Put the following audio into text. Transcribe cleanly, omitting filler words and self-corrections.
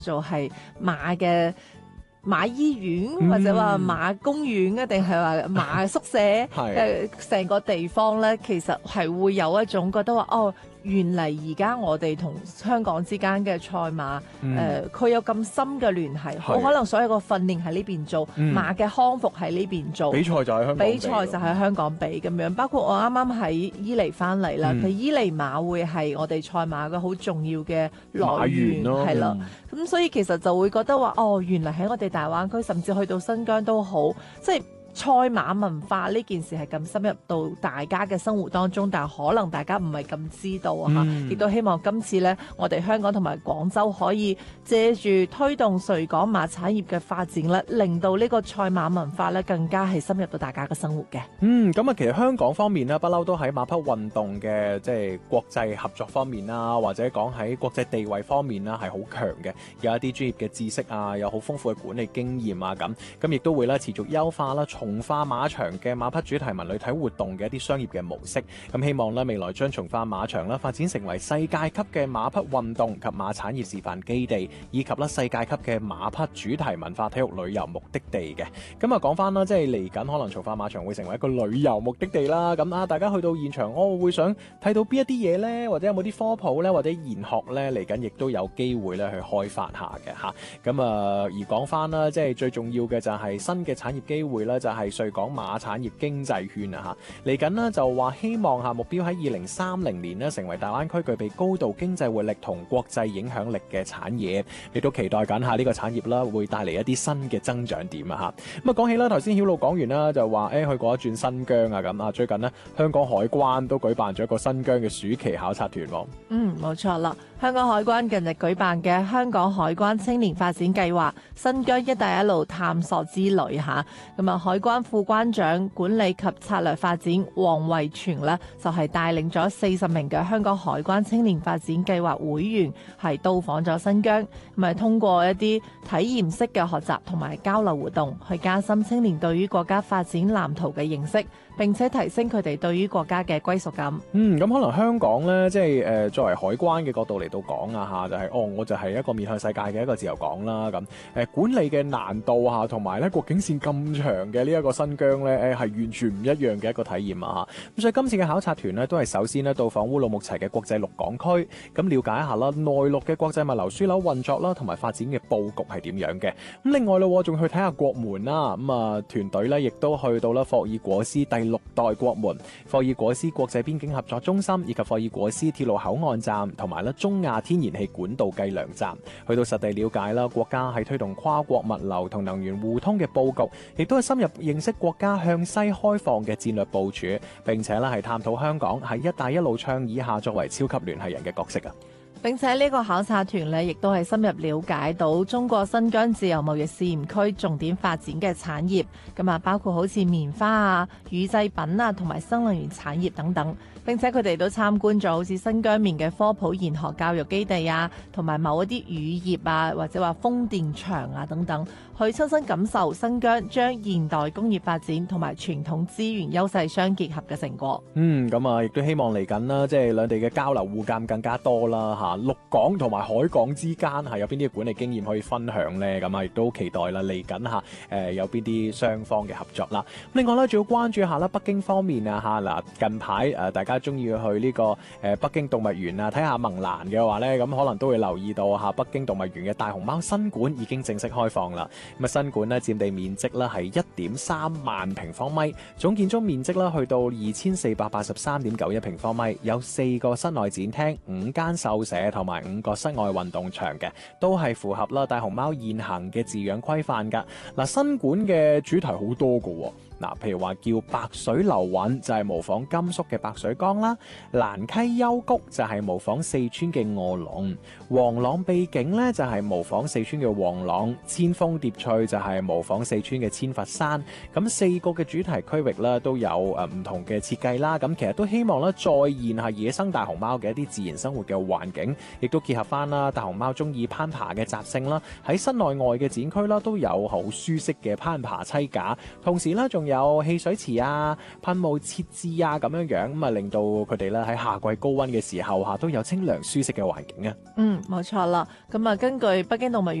做係馬嘅馬醫院或者話馬公園啊，定係話馬宿舍成個地方咧，其實係會有一種覺得話哦。原嚟而家我哋同香港之間嘅賽馬，佢有咁深嘅聯繫，好可能所有個訓練喺呢邊做，馬嘅康復喺呢邊做， 比賽就喺香港， 比賽就喺香港比咁樣。包括我啱啱喺伊犁翻嚟啦，佢伊犁馬會係我哋賽馬嘅好重要嘅來源，係啦。咁所以其實就會覺得話，哦，原來喺我哋大灣區，甚至去到新疆都好，即係。賽馬文化呢件事係咁深入到大家嘅生活當中，但係可能大家唔係咁知道啊，亦都希望今次呢，我哋香港同埋廣州可以借住推動穗港馬產業嘅發展咧，令到呢個賽馬文化咧更加係深入到大家嘅生活嘅。 咁啊，其實香港方面呢，不嬲都喺馬匹運動嘅即係國際合作方面啦，或者講喺國際地位方面啦，係好強嘅，有一啲專業嘅知識啊，有好豐富嘅管理經驗啊，咁亦都會咧持續優化啦。從化馬場嘅馬匹主題文旅體活動嘅一啲商業嘅模式，咁希望咧未來將從化馬場啦發展成為世界級嘅馬匹運動及馬產業示範基地，以及咧世界級嘅馬匹主題文化體育旅遊目的地嘅。咁啊講翻啦，即係嚟緊可能從化馬場會成為一個旅遊目的地啦。咁啊，大家去到現場，我會想睇到邊一啲嘢呢？或者有冇啲科普呢？或者研學呢？嚟緊亦都有機會咧去開發下嘅嚇。咁啊，而講翻啦，即係最重要嘅就係新嘅產業機會啦，就係穗港馬產業經濟圈啊嚇，嚟緊呢就話希望目標喺2030年呢成為大灣區具備高度經濟活力同國際影響力嘅產業，亦都期待緊下呢個產業啦會帶嚟一啲新嘅增長點啊嚇。咁啊講起啦，頭先曉露講完啦，就話去過一轉新疆啊咁啊，最近呢，香港海關都舉辦咗一個新疆嘅暑期考察團喎。 冇錯啦，香港海關近日舉辦嘅香港海關青年發展計劃新疆一帶一路探索之旅嚇，咁啊海關副關長管理及策略發展黃惠全呢，就係帶領咗40名嘅香港海關青年發展計劃會員係到訪咗新疆，咁係通過一啲體驗式嘅學習同埋交流活動，去加深青年對於國家發展藍圖嘅認識，並且提升佢哋對於國家嘅歸屬感。 咁可能香港呢，即係作為海關嘅角度嚟到講啊嚇，就係我就係一個面向世界嘅一個自由港啦。咁管理嘅難度嚇，同埋咧國境線咁長嘅呢一個新疆咧，係完全唔一樣嘅一個體驗啊嚇。咁所以今次嘅考察團呢，都係首先呢到訪烏魯木齊嘅國際陸港區，咁了解一下啦內陸嘅國際物流樞紐運作啦，同埋發展嘅佈局係點樣嘅。咁另外咯，仲去睇下國門啦。咁啊團隊咧亦都去到啦霍爾果斯第6代國門、霍爾果斯國際邊境合作中心以及霍爾果斯鐵路口岸站，同埋咧中亞天然氣管道計量站，去到實地了解啦國家係推動跨國物流同能源互通嘅佈局，亦都係深入認識國家向西開放嘅戰略部署，並且咧係探討香港喺一帶一路倡議下作為超級聯繫人嘅角色啊。 並且呢個考察團呢，亦都係深入了解到中國新疆自由貿易試驗區重點發展嘅產業，咁啊包括好似棉花啊、乳製品啊同埋新能源產業等等。並且佢哋都參觀咗好似新疆棉嘅科普研學教育基地啊，同埋某一啲乳業啊，或者話風電場啊等等，去親身感受新疆將現代工業發展同埋傳統資源優勢相結合嘅成果。 咁啊，亦都希望嚟緊啦，即係兩地嘅交流互鑑更加多啦嚇。陸港同埋海港之間係有邊啲管理經驗可以分享呢？咁啊，亦都期待啦嚟緊嚇有邊啲雙方嘅合作啦。另外咧，仲要關注下啦北京方面啊嚇嗱，近排大家中意去呢個北京動物園啊睇下萌蘭嘅話咧，咁可能都會留意到北京動物園嘅大熊貓新館已經正式開放啦。咁啊新館咧佔地面積咧係1.3萬平方米，總建築面積咧去到2483.91平方米，有4個室內展廳、5間獸舍同埋5個室外運動場嘅，都係符合啦大熊貓現行嘅飼養規範噶。嗱，新館嘅主題好多噶喎。嗱，譬如話叫白水流韻就係模仿甘肅嘅白水江啦，蘭溪幽谷就係模仿四川嘅臥龍，黃朗秘境咧就係模仿四川嘅黃朗，千峰疊翠就係模仿四川嘅千佛山。咁4個嘅主題區域咧都有唔同嘅設計啦。咁其實都希望咧再現下野生大熊貓嘅一啲自然生活嘅環境，亦都結合翻啦大熊貓中意攀爬嘅習性啦。喺室內外嘅展區啦都有好舒適嘅攀爬棲架，同時咧仲有汽水池啊、噴霧設置啊咁樣樣，咁啊令到佢哋咧喺夏季高溫嘅時候都有清涼舒適嘅環境啊。 冇錯啦。咁啊，根據北京動物園